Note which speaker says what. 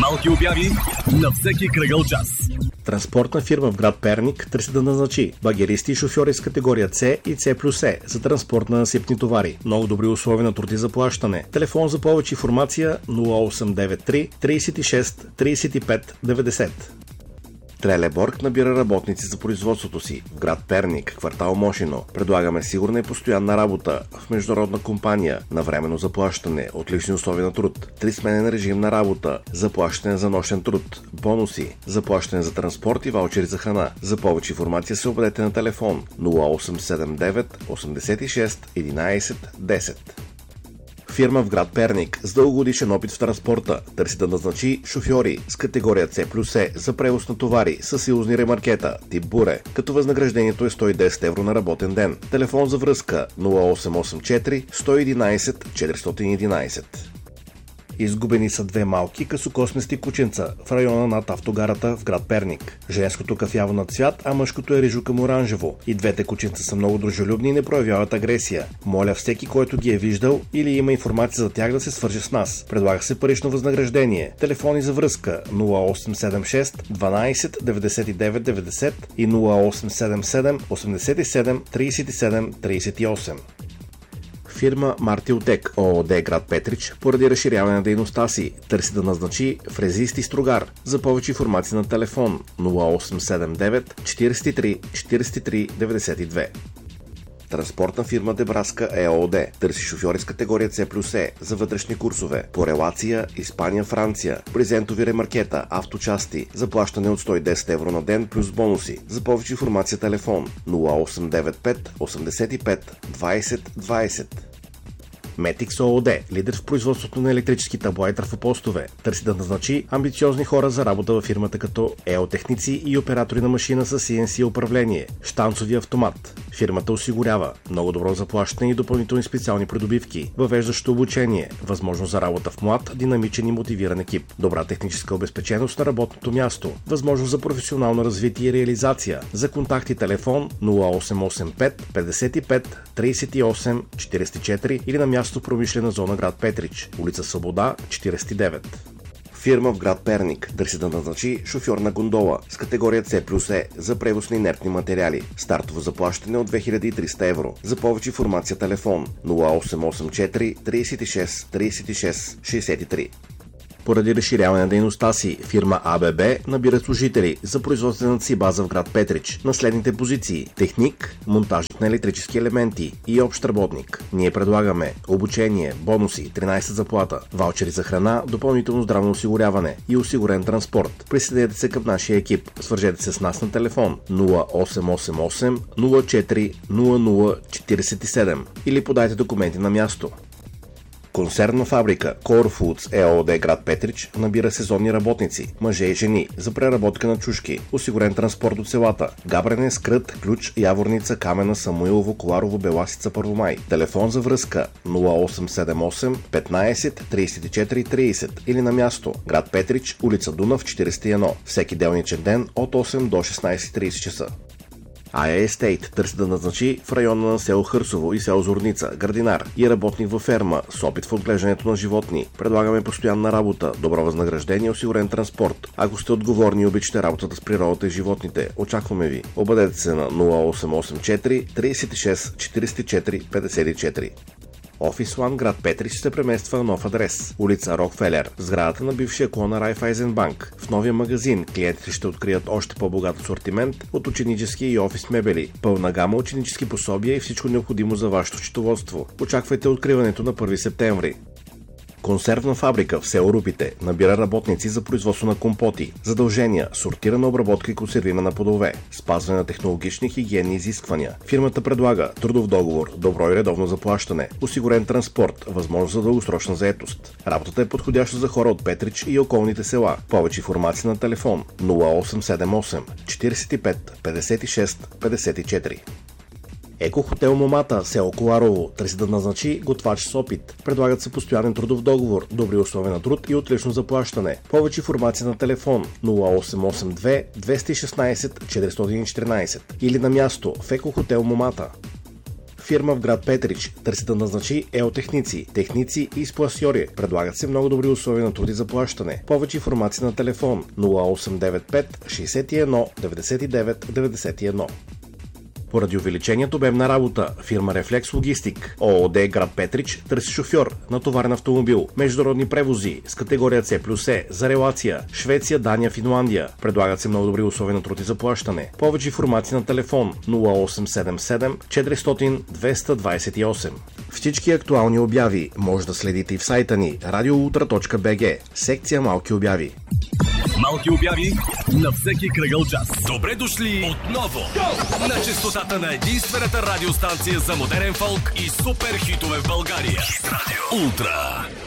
Speaker 1: Малки обяви на всеки кръгъл час.
Speaker 2: Транспортна фирма в град Перник търси да назначи багеристи и шофьори с категория С и С+Е за транспорт на насипни товари. Много добри условия на труд и заплащане. Телефон за повече информация 0893 36 35 90. Трелеборг набира работници за производството си в град Перник, квартал Мошино. Предлагаме сигурна и постоянна работа в международна компания, навременно заплащане, отлични условия на труд, 3-сменен режим на работа, заплащане за нощен труд, бонуси, заплащане за транспорт и ваучери за храна. За повече информация се обадете на телефон 0879 86 11 10. Фирма в град Перник с дългогодишен опит в транспорта търси да назначи шофьори с категория С+Е за превоз на товари с силозни ремаркета тип буре, като възнаграждението е 110 евро на работен ден. Телефон за връзка 0884 111 411. Изгубени са две малки късокосмести кученца в района над автогарата в град Перник. Женското кафяво на цвят, а мъжкото е рижукъм оранжево. И двете кученца са много дружелюбни и не проявяват агресия. Моля всеки, който ги е виждал или има информация за тях, да се свърже с нас. Предлага се парично възнаграждение. Телефони за връзка 0876 12 99 90 и 0877 87 37 38. Фирма Мартилтек ООД град Петрич поради разширяване на дейността си търси да назначи фрезист и стругар. За повече информация на телефон 0879 43 43 92. Транспортна фирма Дебраска ЕООД търси шофьори с категория С+Е за вътрешни курсове по релация Испания-Франция, брезентови ремаркета, авточасти, заплащане от 110 евро на ден плюс бонуси. За повече информация телефон 0895 85 20 20. Метикс ООД, лидер в производството на електрически табла и трафопостове, търси да назначи амбициозни хора за работа във фирмата като еотехници и оператори на машина с CNC управление, щанцови автомат. Фирмата осигурява много добро заплащане и допълнителни специални придобивки, въвеждащо обучение, възможност за работа в млад, динамичен и мотивиран екип, добра техническа обезпеченост на работното място, възможност за професионално развитие и реализация. За контакти телефон 0885 55 38 44 или на място в промишлена зона град Петрич, улица Свобода 49. Фирма в град Перник търси да назначи шофьор на гондола с категория С+Е за превоз на инертни материали. Стартово заплащане от 2300 евро. За повече информация телефон 0884 36 36 63. Поради разширяване на дейността си, фирма АББ набира служители за производствената си база в град Петрич на следните позиции: техник, монтажник на електрически елементи и общ работник. Ние предлагаме обучение, бонуси, 13 заплата, ваучери за храна, допълнително здравно осигуряване и осигурен транспорт. Присъединете се към нашия екип. Свържете се с нас на телефон 0888 04 00 47 или подайте документи на място. Консервна фабрика Core Foods ЕООД град Петрич набира сезонни работници, мъже и жени, за преработка на чушки, осигурен транспорт от селата, Габрене, Скрът, Ключ, Яворница, Камена, Самуилово, Коларово, Беласица, Първомай. Телефон за връзка 0878 15 34 30 или на място град Петрич, улица Дунав 41, всеки делничен ден от 8 до 16:30 часа. IA Estate търси да назначи в района на село Хърсово и село Зорница градинар и работник във ферма с опит в отглеждането на животни. Предлагаме постоянна работа, добро възнаграждение и осигурен транспорт. Ако сте отговорни и обичате работата с природата и животните, очакваме ви. Обадете се на 0884 36 44 54. Офис One град Петрич се премества на нов адрес. Улица Рокфелер, сградата на бившия клон на Райфайзенбанк. В новия магазин клиентите ще открият още по-богат асортимент от ученически и офис мебели, пълна гама ученически пособия и всичко необходимо за вашето счетоводство. Очаквайте откриването на 1 септември. Консервна фабрика в село Рупите набира работници за производство на компоти, задължения, сортирана обработка и консервиране на плодове, спазване на технологични хигиенни изисквания. Фирмата предлага трудов договор, добро и редовно заплащане, осигурен транспорт, възможност за дългосрочна заетост. Работата е подходяща за хора от Петрич и околните села. Повече информация на телефон 0878 45 56 54. Екохотел Момата, село Коларово, търси да назначи готвач с опит. Предлагат се постоянен трудов договор, добри условия на труд и отлично заплащане. Повече информация на телефон 0882 216 414 или на място в Екохотел Момата. Фирма в град Петрич търси да назначи еотехници, техници и спласьори. Предлагат се много добри условия на труд и заплащане. Повече информация на телефон 0895 61 99 91. Поради увеличението обем на работа, фирма Рефлекс Логистик ООД град Петрич търси шофьор на товарен автомобил, международни превози с категория C+E за релация Швеция, Дания, Финландия. Предлагат се много добри условия на труд и заплащане. Повече информация на телефон 0877 400 228. Всички актуални обяви може да следите и в сайта ни radioultra.bg, секция Малки обяви.
Speaker 1: Малки обяви на всеки кръгъл час.
Speaker 3: Добре дошли отново на честотата на единствената радиостанция за модерен фолк и супер хитове в България. Ултра.